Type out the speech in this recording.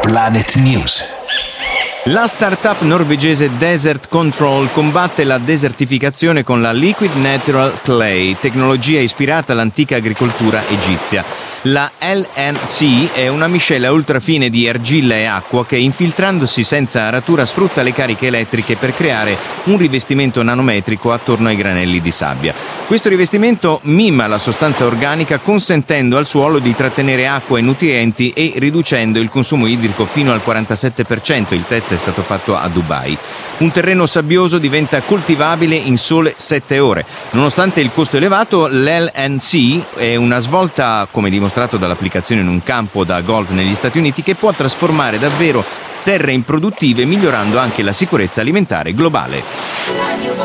Planet News. La startup norvegese Desert Control combatte la desertificazione con la Liquid Natural Clay, tecnologia ispirata all'antica agricoltura egizia. La LNC è una miscela ultrafine di argilla e acqua che, infiltrandosi senza aratura, sfrutta le cariche elettriche per creare un rivestimento nanometrico attorno ai granelli di sabbia. Questo rivestimento mima la sostanza organica, consentendo al suolo di trattenere acqua e nutrienti e riducendo il consumo idrico fino al 47%. Il test è stato fatto a Dubai. Un terreno sabbioso diventa coltivabile in sole 7 ore. Nonostante il costo elevato, l'LNC è una svolta, come dimostrato dall'applicazione in un campo da golf negli Stati Uniti, che può trasformare davvero terre improduttive, migliorando anche la sicurezza alimentare globale.